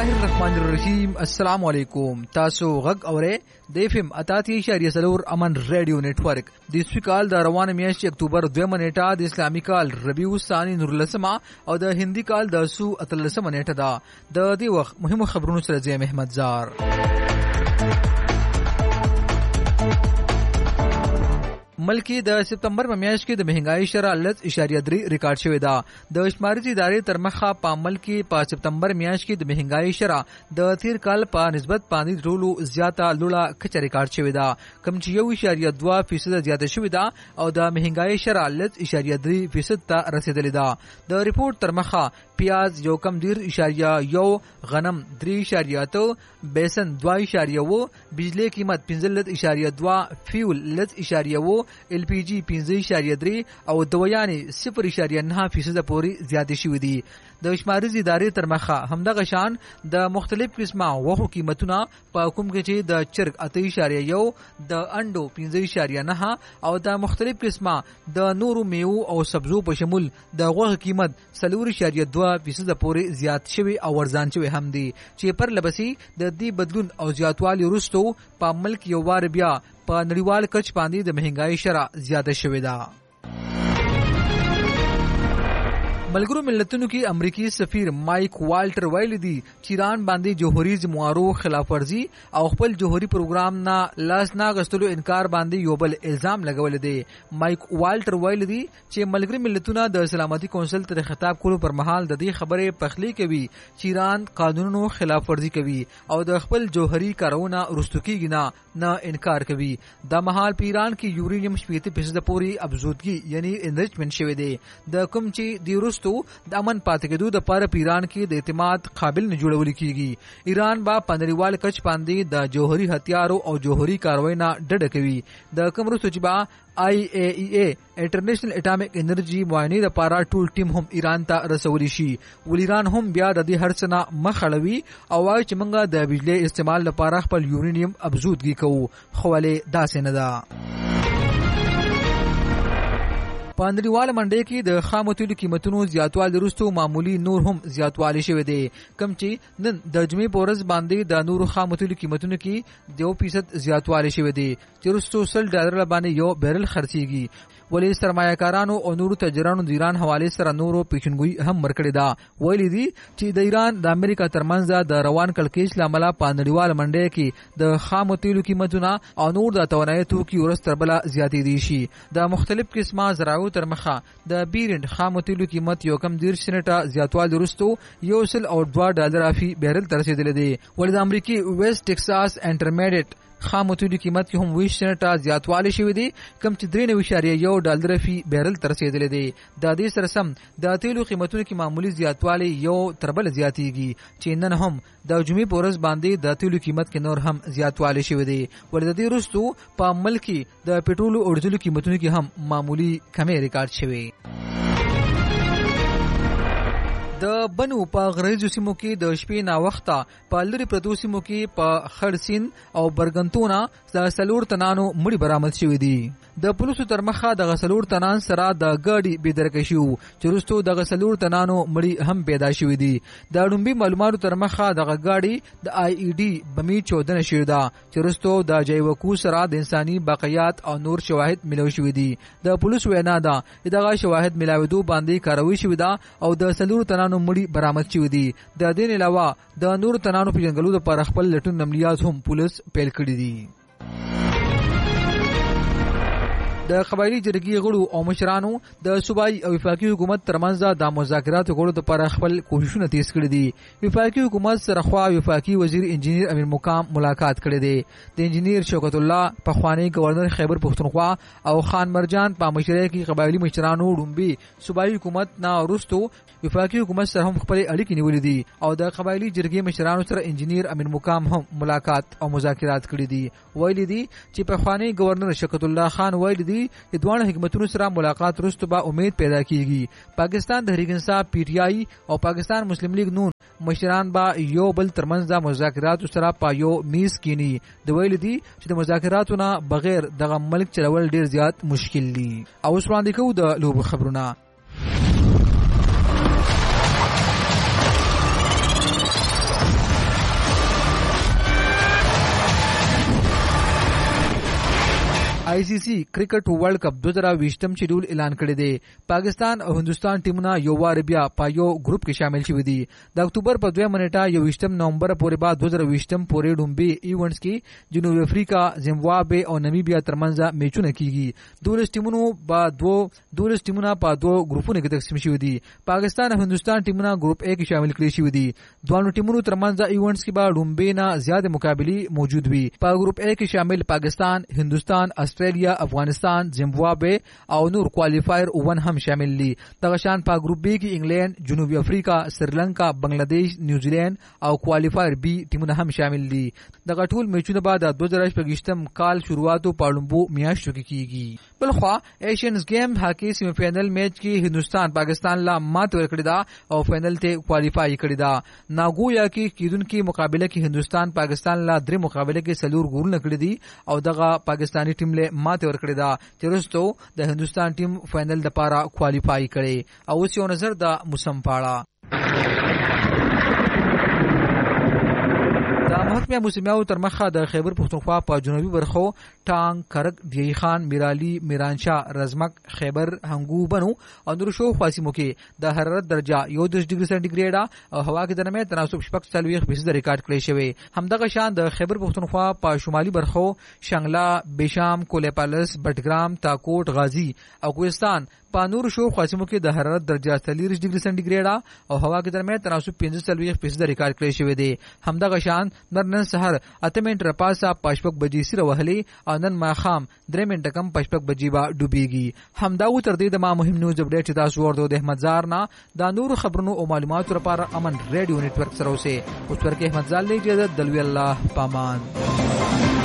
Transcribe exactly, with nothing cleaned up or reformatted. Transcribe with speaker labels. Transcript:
Speaker 1: الله الرحمن الرحیم. السلام علیکم. تاسو غږ اورئ د اف ام اتاتي اشاریه څلور امن ریډیو نتورک. د سپیکال د روان میاشتې اکتوبر دویمه نیټه د اسلامي کال ربیع الثانی نورلسمه او د هندي کال د سو اتلسمه نیټه ده. د دې وخت مهمو خبرونو سره زه محمد زار. ملکی د سپتمبر په میاشت کې د مهنګای شرح لس اشاریه درې ریکارډ شوې ده. د شماري ادارې تر مخه په عمل کې په سپتمبر میاشت کې د مهنګای شرح د تیر کال په نسبت باندې ټولو زیاته لوړه کچه ریکارډ شوې ده، کوم چې یو اشاریه دوه فیصد زیاته شوې ده او د مهنګای شرح لس اشاریه درې فیصد ته رسیدلې ده. د ریپورت تر مخه پیاز یو کم ډیر اشاریه یو، غنم درې اشاریه ته، بیسن دوه اشاریه و، بجلی قیمت پنځلس اشاریه دوه، فیول لس اشاریه و، ال پی جی پنځه اشاریه درې او دویانې صفر اشاریه نه فیصد پورې زیاتې شوې دي. د شمارز ادارې تر مخه همدغه شان د مختلف قسمه وغو قیمتونه په کوم کې چې د چرګ اته اشاریه یو، د انډو پنځه اشاریه نه او د مختلف قسمه د نورو میوو او سبزو په شمول د غوښې قیمت څلور اشاریه دوه فیصد پورې زیات شوی او ورزان شوی هم دي، چې پر لبسي د دې بدلون او زیاتوالي وروسته په ملک یو وار بیا په نړیوال کچ باندې د مهنګای شرح زیاته شوې ده. ملګرو ملتونو کې امریکای سفیر مایک والټر ویلي دي چې ایران باندې جوهري ذمہوارو خلاف ورزي او خپل جوهري پروګرام نه لاس نه غستلو انکار باندې یو بل الزام لګول دي. مایک والټر ویلي دي چې ملګری ملتونه د سلامتي کونسل ته خطاب کولو پر مهال د دې خبرې پخلی کوي چې ایران قانونونو خلاف ورزي کوي او د خپل جوهري کارونه رستو کیږي نه نه انکار کوي. د مهال په ایران کې یورینیم شپږ فیصد پورې افزودګي یعنی انریچمنت شوی دی، د کوم چې د روس د امن پاتې کېدو د پاره په ایران کې د اعتماد قابل نه جوړول کیږي. ایران با پنځوال کچ باندې د جوهري هتیارو او جوهري کاروي نه ډډه کوي. د کوم روسو چې با آی ای ای ای انټرنیشنل اټامیک انرژي معاینې د پاره ټول ټیم هم ایران ته رسولي شي. ول ایران هم بیا د دې هرڅنه مخړوي او وايي چې موږ د بجلی استعمال لپاره خپل یورینیم ابزودګي کوو، خو ولې داسې نه ده. په نړیواله منډه کې د خامو تیلو قیمتونو زیاتوالی وروسته معمولی نور هم زیاتوالی شوی دی، کوم چې نن د جمعې په ورځ باندې د نورو خامو تیلو قیمتونو کې یو فیصد زیاتوالی شوی دی چې وروسته سل ډالر باندې یو بیرل خرڅیږي. ولې سرمایه‌کارانو او نورو تجارانو د ایران حواله سره نورو پیشنګوئی هم ورکړې ده. ویلي دي چې د ایران د امریکا ترمنځ د روان کړکېچ لامل په نړیواله منډه کې د خامو تیلو قیمتونه او نور د توانایي توکي ورځ تر بله زیاتې دي شي. د مختلف قسمه زراعو تر مخه د بیرند خامو تیلو قیمت یو کم ډیر سنټه زیاتوال وروسته یو سل او دوه ډالر فی بیرل تر رسیدلی دی. ولې د امریکای ویسټ ټکساس انټرمیډیټ خامو تیلو قیمت کې هم ویش سنټه زیاتوالی شوی دی، کم چې درې نوي اشاریه یو ډالر فی بیرل تر رسیدلی دی. د دې سره سم د تیلو قیمتونو کې معمولی زیاتوالی یو تر بل زیاتیږي چې نن هم د جمعې په ورځ باندې د تیلو قیمت کې نور هم زیاتوالی شوی دی. ولې د دې وروسته په ملک کې د پټرول او ډیزل قیمتونو کې هم معمولی کمی ریکارډ شوی. د بنو په غریزو سیمو کې د شپې نا وخته په لری پردو سیمو کې په خړسین او برګنتونه د سلور تنانو مړي برآمد شوی دي. د پولیسو تر مخه د غسلور تنان سره د ګاډي بېدرکه شو چې وروسته د غسلور تنانو مړي هم پیدا شوی دي. د ډومبي معلوماتو تر مخه د غاډي د آی ای ډي بمی چودنه شوی ده چې وروسته د جایوکو سره د انساني بقایات او نور شواهد ملو شوی دي. د پولیسو وینا ده چې دغه شواهد ملاویدو باندې کاروي شوی ده او د سلور تنانو مړي برآمد شوی دي. د دې علاوه د نور تنانو په جنګلو لپاره خپل لټون عملیات هم پولیس پیل کړي دي. د قبایلی جرګې غړو او مشرانو د صوبایي او وفاقي حکومت ترمنځ د مذاکراتو غړو لپاره خپل کوششونه تیز کړي دي. وفاقي حکومت سره خوا وفاقي وزیر انجینیر امیر مقام ملاقات کړي دي. د انجینیر شوکت الله پخوانی گورنر خیبر پختونخوا او خان مرجان په مشرۍ کې قبایلی مشرانو ډومبي صوبایي حکومت نه وروسته وفاقي حکومت سره هم خپل اړیکې نیولې دي او د قبایلی جرګې مشرانو سره انجینیر امیر مقام هم ملاقات او مذاکرات کړي دي. ویلي دي چې پخوانی گورنر شوکت الله خان ویلي دي چې دوه حکومتونو سره ملاقات وروسته به امید پیدا کیږي. پاکستان تحریک انصاف پی ټی آی او پاکستان مسلم لیگ نون مشران به یو بل ترمنځ مذاکرات سره په یو میز کینی. د ویل دي چې د مذاکراتو نه بغیر دغه ملک چلول ډیر زیات مشکل دي. او اوس وړاندې کوو د لوبو خبرونه. آئی سی سی کرکټ ورلد کپ دوه زره ویشتم شیډول اعلان کړی دی. پاکستان او هندستان ټیمونه یو وار بیا په یو ګروپ کې شامل شوي دي. د اکتوبر په دوه منټه یو ویشتم نومبر پورې بعد دوه زره ویشتم پورې ډومبي ایونټس کې جنوبي افریقا، زیمبابوے او نمیبیا ترمنځ میچونه کیږي. دولس ټیمونو په دوه دولس ټیمونه په دوه ګروپونو کې تقسیم شوي دي. پاکستان او هندستان ټیمونه ګروپ اے کې شامل کړي شوي دي. دوه ټیمونو ترمنځ ایونټس کې به ډومبي نه زیات مقابلې موجود وي. په ګروپ اے کې شامل پاکستان، هندستان، استرالیا، افغانستان، زیمبابوے او نور کوالیفایر ون هم شامل دي. دغه شان په ګروپ بی کې انګلند، جنوبي افریقا، سریلانکا، بنگلاديش، نیوزیلند او کوالیفایر بی ټیمونه هم شامل دي. دغه ټول میچونه بعد د دوه زره شپږم کال شروعاتو په لومبو میاشتو کې کیږي. بلخوا ایشینز گیم هاکی سیمی فائنل میچ کې هندستان پاکستان لا مات ورکړی دا او فائنل ته کوالیفای کړی دا. ناګویا کې کیدونکو مقابله کې هندستان پاکستان لا درې مقابله کې سلور ګول نکړي دي او دغه پاکستانی ټیم له مات ورکړی دا. ترستو د هندستان ټیم فائنل د پاره کوالیفای کړي. او اوس یو نظر د موسم پاړه. د محکمه موسمیاو تر مخه د خیبر پختونخوا په جنوبي برخو ټانګ، کرک، دیای خان، میرالی، میرانشاه، رزمک، خیبر، هنګو بنو او نور شو خاصمو کې د حرارت درجه یو دېرش ډیګري سانتیګریډ او هوا کې د نرمۍ تناسب شپږ څلوېښت فیصد ریکارډ کړی شوی. همدغه شان د خیبر پختونخوا په شمالي برخو شنګلا، بشام، کولیپالس، بټګرام، تاکوټ، غازی او کوهستان په نور شو خاصمو کې د حرارت درجه څلوېښت ډیګري سانتیګریډ او هوا کې د نرمۍ تناسب پنځه څلوېښت فیصد ریکارډ کړی شوی دی. همدغه شان نن سحر اته منټه پاسه پښپک بجې سره وهلې او نن ماخام درې منټه کم پښپک بجې با ډوبېږي. همدا و تر دې د ما مهم نیوز اپډیټ تاسو ورته د احمد زار نه د نور خبرونو او معلوماتو لپاره امن ریډیو نتورک سره اوسه. اوس ورکه احمد زال دی اجازه دلوي الله پامان.